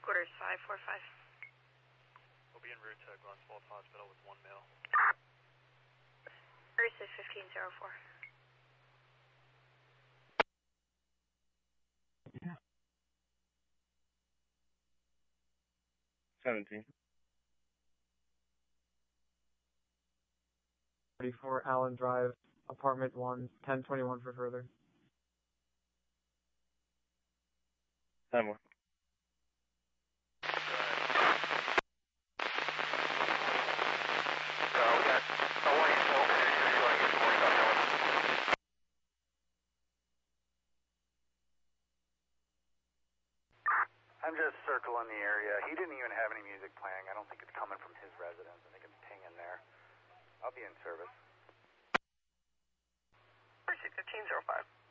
Headquarters 545. We'll be en route to Glens Falls Hospital with 1 male. Ursa 1504. Yeah. 17. 34 Allen Drive, apartment 1, 1021 for further. 10 more. I'm just circling the area. He didn't even have any music playing. I don't think it's coming from his residence. I think it's pinging there. I'll be in service. Ursa 1505.